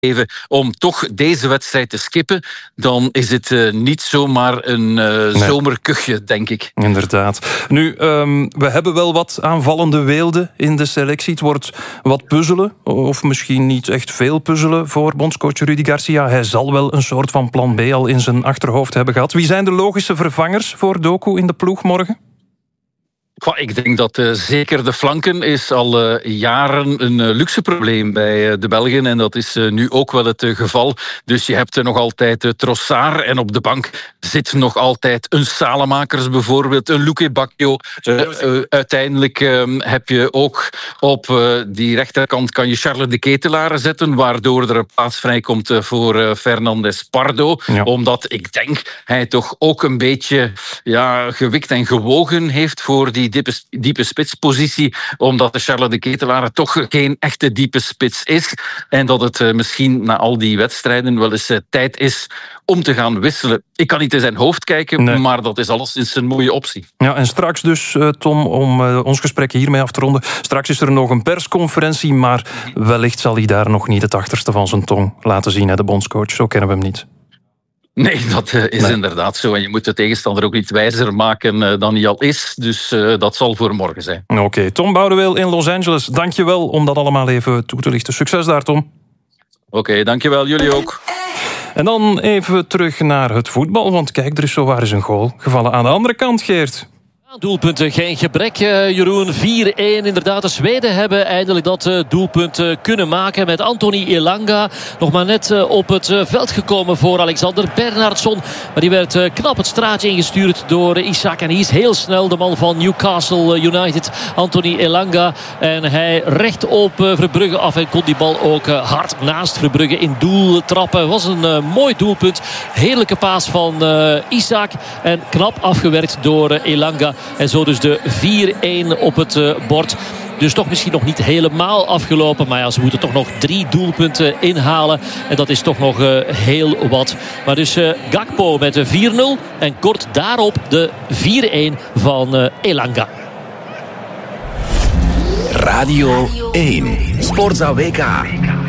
geven om toch deze wedstrijd te skippen, dan is het niet zomaar een zomerkuchje, denk ik. Inderdaad. Nu, we hebben wel wat aanvallende weelden in de selectie. Het wordt wat puzzelen, of misschien niet echt veel puzzelen voor bondscoach Rudi Garcia. Hij zal wel een soort van plan B al in zijn achterhoofd hebben gehad. Wie zijn de logische vervangers voor Doku in de ploeg morgen? Ik denk dat zeker de flanken is al jaren een luxe probleem bij de Belgen. En dat is nu ook wel het geval. Dus je hebt nog altijd Trossard. En op de bank zit nog altijd een Salemakers bijvoorbeeld. Een Luque Bacchio. Uiteindelijk heb je ook op die rechterkant kan je Charles de Ketelaere zetten. Waardoor er een plaats vrijkomt voor Fernandes Pardo. Ja. Omdat ik denk hij toch ook een beetje gewikt en gewogen heeft voor die diepe spitspositie, omdat de Charles de Ketelaere toch geen echte diepe spits is en dat het misschien na al die wedstrijden wel eens tijd is om te gaan wisselen. Ik kan niet in zijn hoofd kijken, maar dat is alleszins een mooie optie. Ja, en straks dus, Tom, om ons gesprek hiermee af te ronden, straks is er nog een persconferentie, maar wellicht zal hij daar nog niet het achterste van zijn tong laten zien, hè, de bondscoach. Zo kennen we hem niet. Nee, dat is inderdaad zo. En je moet de tegenstander ook niet wijzer maken dan hij al is. Dus dat zal voor morgen zijn. Oké, Tom Boudeweel in Los Angeles. Dank je wel om dat allemaal even toe te lichten. Succes daar, Tom. Oké, dankjewel. Jullie ook. En dan even terug naar het voetbal. Want kijk, er is zowaar eens een goal gevallen aan de andere kant, Geert. Doelpunten, geen gebrek, Jeroen. 4-1. Inderdaad, de Zweden hebben eindelijk dat doelpunt kunnen maken met Anthony Elanga. Nog maar net op het veld gekomen voor Alexander Bernhardsson. Maar die werd knap het straatje ingestuurd door Isak. En hij is heel snel, de man van Newcastle United, Anthony Elanga. En hij recht op Verbrugge af en kon die bal ook hard naast Verbrugge in doel trappen. Het was een mooi doelpunt. Heerlijke paas van Isak. En knap afgewerkt door Elanga. En zo dus de 4-1 op het bord. Dus toch misschien nog niet helemaal afgelopen. Maar ja, ze moeten toch nog 3 doelpunten inhalen. En dat is toch nog heel wat. Maar dus Gakpo met de 4-0. En kort daarop de 4-1 van Elanga. Radio 1. Sportza WK.